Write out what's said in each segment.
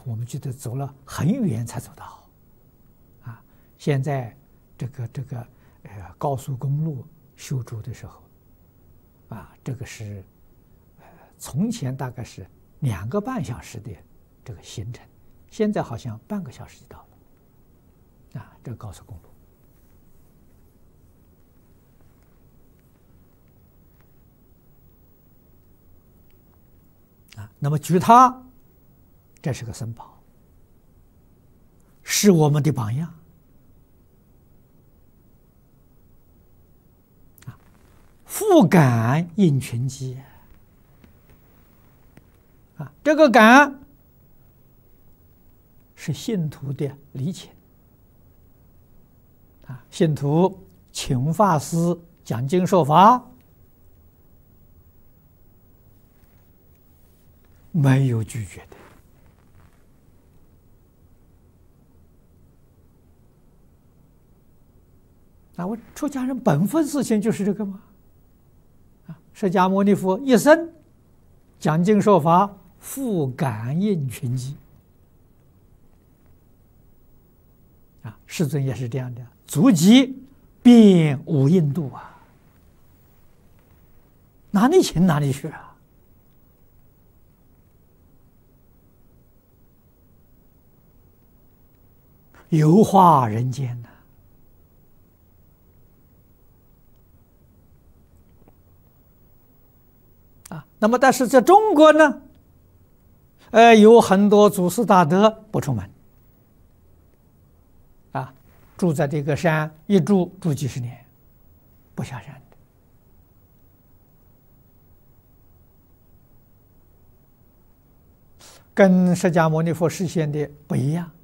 我们觉得走了很远才走到，啊，现在这个高速公路修筑的时候，啊，这个是从前大概是2个半小时的这个行程，现在好像半个小时就到了，啊，这个高速公路。啊，那么举他，这是个僧宝，是我们的榜样。啊，复感应群机。啊，这个感是信徒的礼请。啊，信徒请法师讲经说法，没有拒绝的。啊，我出家人本分事情就是这个嘛。啊，释迦牟尼佛一生讲经说法，复感应群机。啊，世尊也是这样的，足迹遍无印度啊，哪里请哪里去啊。游化人间呐。啊，那么但是在中国呢，有很多祖师大德不出门，啊，住在这个山一住几十年，不下山的。跟释迦牟尼佛示现的不一样。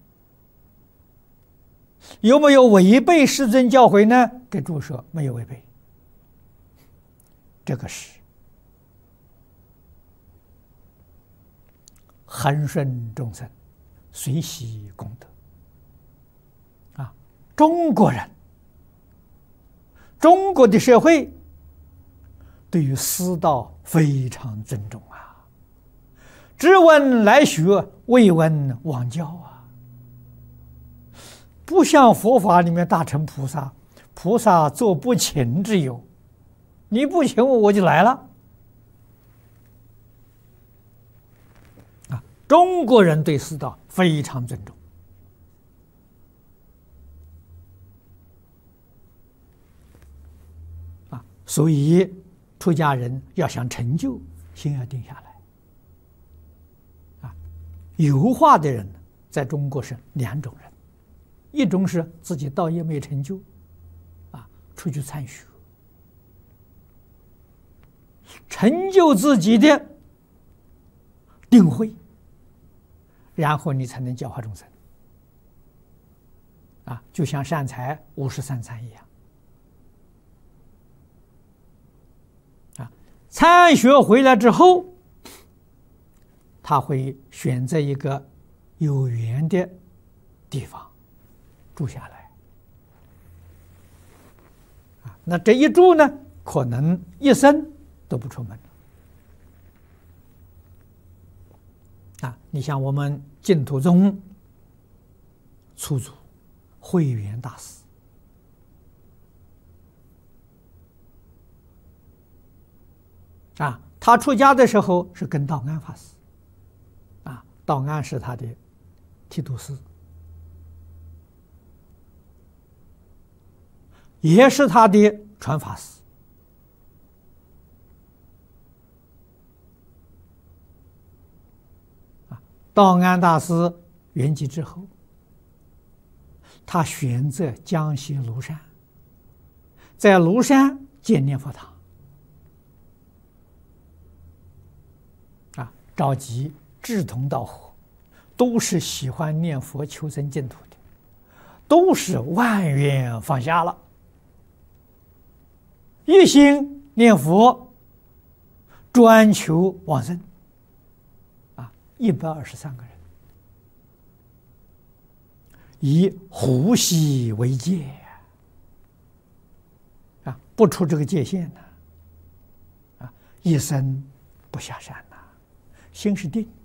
有没有违背世尊教诲呢？给注说没有违背，这个是恒顺众生，随喜功德。啊，中国人，中国的社会对于师道非常尊重啊，知闻来学，未闻枉教啊。不像佛法里面大乘菩萨，菩萨做不请之有，你不请我，我就来了。啊，中国人对师道非常尊重。啊，所以出家人要想成就，心要定下来。啊，有化的人在中国是2种人。一种是自己道业没成就，啊，出去参学，成就自己的定慧，然后你才能教化众生。啊，就像善财53参一样。啊，参学回来之后，他会选择一个有缘的地方住下来。啊，那这一住呢，可能一生都不出门。啊，你像我们净土宗初祖慧远大师，啊，他出家的时候是跟道安法师，啊，道安是他的剃度师，也是他的传法师。道安大师圆寂之后，他选择江西庐山，在庐山建念佛堂，啊，召集志同道合，都是喜欢念佛求生净土的，都是万缘放下了，一心念佛，专求往生。123个人，以呼吸为界，啊，不出这个界限呢，啊，一生不下山呐，心是定的。